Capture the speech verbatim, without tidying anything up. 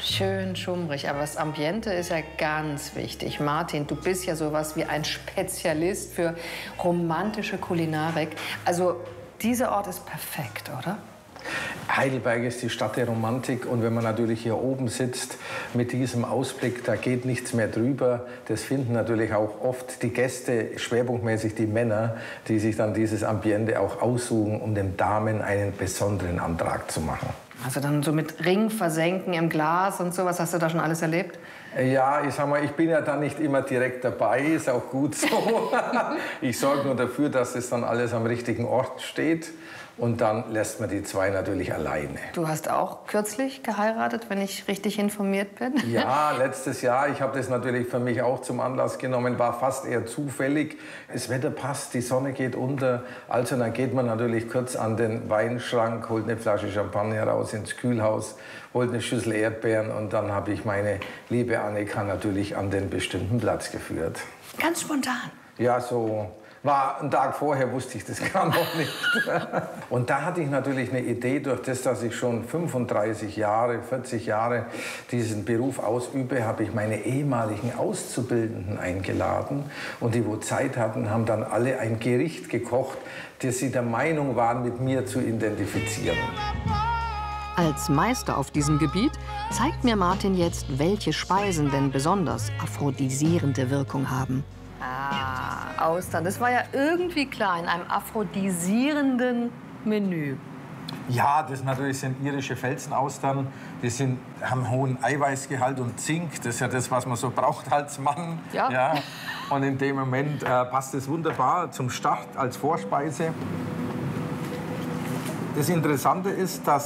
Schön schummrig, aber das Ambiente ist ja ganz wichtig. Martin, du bist ja sowas wie ein Spezialist für romantische Kulinarik. Also dieser Ort ist perfekt, oder? Heidelberg ist die Stadt der Romantik und wenn man natürlich hier oben sitzt mit diesem Ausblick, da geht nichts mehr drüber. Das finden natürlich auch oft die Gäste, schwerpunktmäßig die Männer, die sich dann dieses Ambiente auch aussuchen, um den Damen einen besonderen Antrag zu machen. Also dann so mit Ring versenken im Glas und sowas, hast du da schon alles erlebt? Ja, ich sag mal, ich bin ja dann nicht immer direkt dabei, ist auch gut so. Ich sorge nur dafür, dass es dann alles am richtigen Ort steht. Und dann lässt man die zwei natürlich alleine. Du hast auch kürzlich geheiratet, wenn ich richtig informiert bin? Ja, letztes Jahr. Ich habe das natürlich für mich auch zum Anlass genommen. War fast eher zufällig. Das Wetter passt, die Sonne geht unter. Also dann geht man natürlich kurz an den Weinschrank, holt eine Flasche Champagner raus ins Kühlhaus, holt eine Schüssel Erdbeeren. Und dann habe ich meine liebe Annika natürlich an den bestimmten Platz geführt. Ganz spontan? Ja, so... War einen Tag vorher, wusste ich das gar noch nicht. Und da hatte ich natürlich eine Idee, durch das, dass ich schon fünfunddreißig Jahre, vierzig Jahre diesen Beruf ausübe, habe ich meine ehemaligen Auszubildenden eingeladen. Und die, wo Zeit hatten, haben dann alle ein Gericht gekocht, das sie der Meinung waren, mit mir zu identifizieren. Als Meister auf diesem Gebiet zeigt mir Martin jetzt, welche Speisen denn besonders aphrodisierende Wirkung haben. Ah, Austern. Das war ja irgendwie klar in einem aphrodisierenden Menü. Ja, das natürlich sind irische Felsenaustern. Die sind, haben hohen Eiweißgehalt und Zink. Das ist ja das, was man so braucht als Mann. Ja. Ja. Und in dem Moment äh, passt es wunderbar zum Start als Vorspeise. Das Interessante ist, dass